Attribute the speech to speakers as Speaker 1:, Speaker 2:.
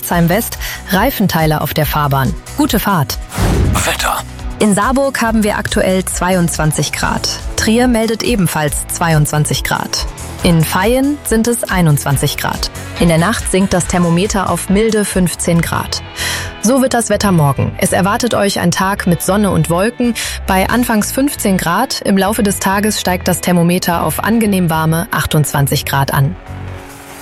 Speaker 1: Pforzheim West Reifenteile auf der Fahrbahn. Gute Fahrt.
Speaker 2: Wetter.
Speaker 1: In Saarburg haben wir aktuell 22 Grad. Trier meldet ebenfalls 22 Grad. In Vaihingen sind es 21 Grad. In der Nacht sinkt das Thermometer auf milde 15 Grad. So wird das Wetter morgen. Es erwartet euch ein Tag mit Sonne und Wolken. Bei anfangs 15 Grad, im Laufe des Tages steigt das Thermometer auf angenehm warme 28 Grad an.